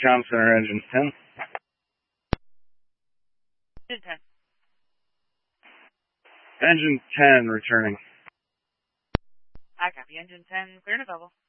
Comm Center, engine 10. Engine 10. Engine 10 returning. I copy. Engine 10, clear and available.